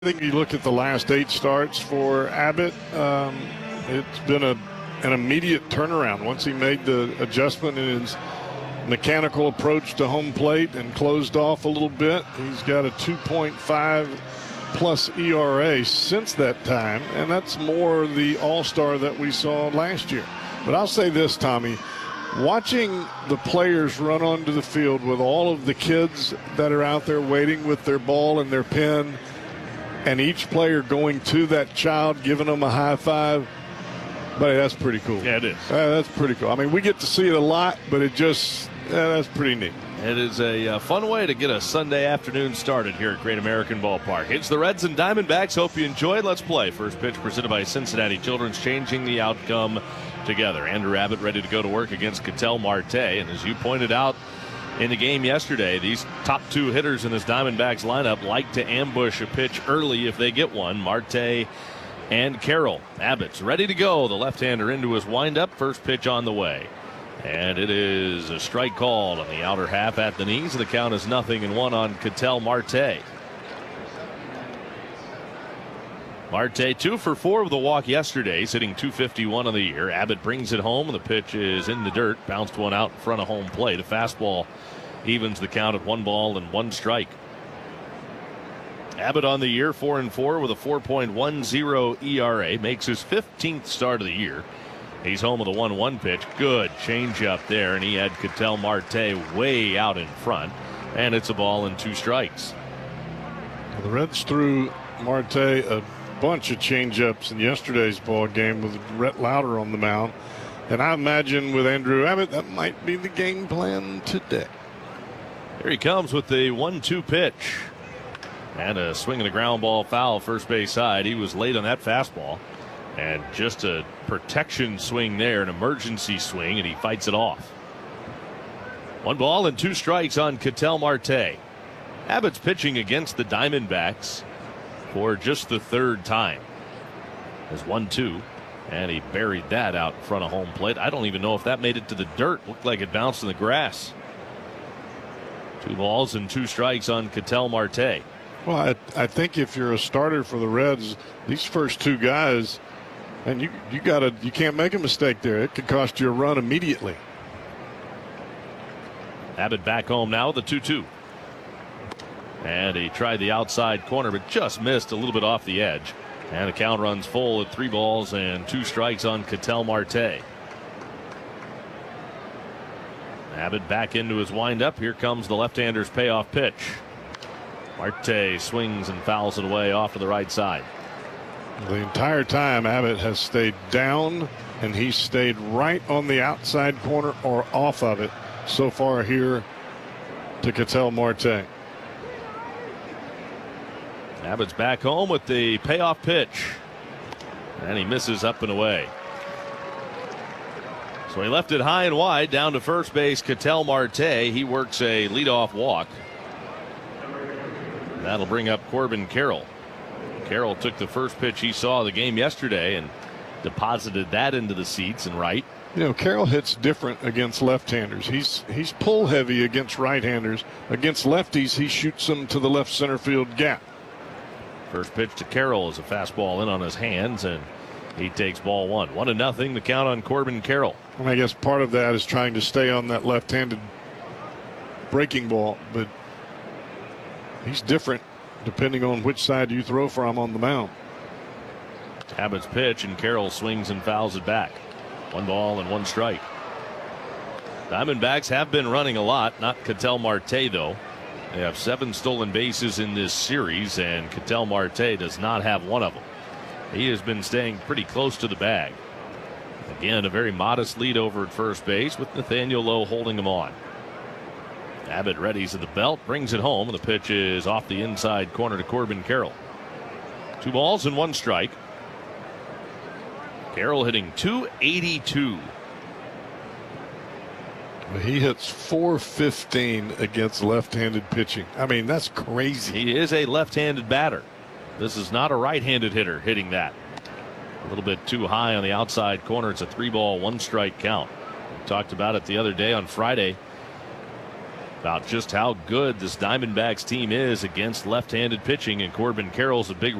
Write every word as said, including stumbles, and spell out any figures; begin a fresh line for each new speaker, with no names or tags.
I think you look at the last eight starts for Abbott, um, it's been a, an immediate turnaround. Once he made the adjustment in his mechanical approach to home plate and closed off a little bit, he's got a two point five plus E R A since that time, and that's more the all-star that we saw last year. But I'll say this, Tommy, watching the players run onto the field with all of the kids that are out there waiting with their ball and their pen, and each player going to that child, giving them a high five, but that's pretty cool.
Yeah, it is.
Uh, that's pretty cool. I mean, we get to see it a lot, but it just, yeah, that's pretty neat.
It is a uh, fun way to get a Sunday afternoon started here at Great American Ballpark. It's the Reds and Diamondbacks. Hope you enjoyed. Let's play. First pitch presented by Cincinnati Children's, changing the outcome together. Andrew Abbott ready to go to work against Ketel Marte. And as you pointed out in the game yesterday, these top two hitters in this Diamondbacks lineup like to ambush a pitch early if they get one. Marte and Carroll. Abbott's ready to go. The left-hander into his windup. First pitch on the way. And it is a strike called on the outer half at the knees. The count is nothing and one on Ketel Marte. Marte two for four with a walk yesterday, sitting two fifty-one on the year. Abbott brings it home. The pitch is in the dirt. Bounced one out in front of home plate. A fastball evens the count at one ball and one strike. Abbott on the year, four and four with a four point one oh E R A. Makes his fifteenth start of the year. He's home with a one one pitch. Good changeup there, and he had Ketel Marte way out in front. And it's a ball and two strikes.
Well, the Reds threw Marte a bunch of changeups in yesterday's ball game with Rhett Lauder on the mound. And I imagine with Andrew Abbott, that might be the game plan today.
Here he comes with the one two pitch. And a swing and a ground ball foul first base side. He was late on that fastball. And just a protection swing there, an emergency swing, and he fights it off. One ball and two strikes on Ketel Marte. Abbott's pitching against the Diamondbacks for just the third time. There's one two, and he buried that out in front of home plate. I don't even know if that made it to the dirt. Looked like it bounced in the grass. Two balls and two strikes on Ketel Marte.
Well, I, I think if you're a starter for the Reds, these first two guys, and you you gotta you can't make a mistake there. It could cost you a run immediately.
Abbott back home now with a two two. And he tried the outside corner, but just missed a little bit off the edge. And the count runs full at three balls and two strikes on Ketel Marte. Abbott back into his windup. Here comes the left-hander's payoff pitch. Marte swings and fouls it away off to the right side.
The entire time Abbott has stayed down, and he's stayed right on the outside corner or off of it so far here to Ketel Marte.
Abbott's back home with the payoff pitch. And he misses up and away. So he left it high and wide down to first base. Ketel Marte. He works a leadoff walk. That'll bring up Corbin Carroll. Carroll took the first pitch he saw of the game yesterday and deposited that into the seats and right.
You know, Carroll hits different against left-handers. He's he's pull heavy against right-handers. Against lefties, he shoots them to the left center field gap.
First pitch to Carroll is a fastball in on his hands, and he takes ball one. One to nothing, the count on Corbin Carroll.
And I guess part of that is trying to stay on that left-handed breaking ball, but he's different depending on which side you throw from on the mound.
Abbott's pitch, and Carroll swings and fouls it back. One ball and one strike. Diamondbacks have been running a lot, not Ketel Marte though. They have seven stolen bases in this series, and Ketel Marte does not have one of them. He has been staying pretty close to the bag. Again, a very modest lead over at first base with Nathaniel Lowe holding him on. Abbott readies at the belt, brings it home. The pitch is off the inside corner to Corbin Carroll. Two balls and one strike. Carroll hitting two eighty-two.
He hits four fifteen against left-handed pitching. I mean, that's crazy.
He is a left-handed batter. This is not a right-handed hitter hitting that. A little bit too high on the outside corner. It's a three-ball, one-strike count. We talked about it the other day on Friday. about just how good this Diamondbacks team is against left-handed pitching, and Corbin Carroll's a big